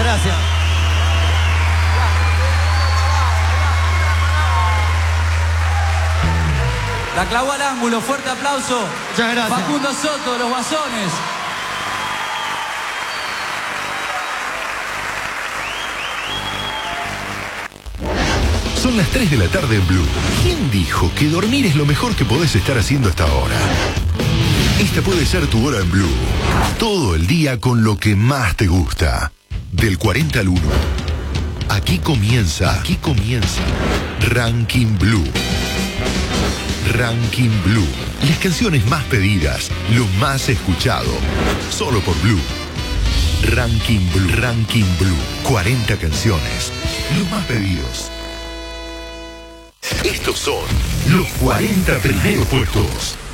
gracias. La clavó al ángulo, fuerte aplauso. Muchas gracias. Facundo Soto, de los Guasones. Son las 3 de la tarde en Blue. ¿Quién dijo que dormir es lo mejor que podés estar haciendo hasta ahora? Esta puede ser tu hora en Blue. Todo el día con lo que más te gusta. Del 40 al 1. Aquí comienza Ranking Blue. Ranking Blue. Las canciones más pedidas, lo más escuchado. Solo por Blue. Ranking Blue. 40 canciones, los más pedidos. Estos son los 40 primeros puestos.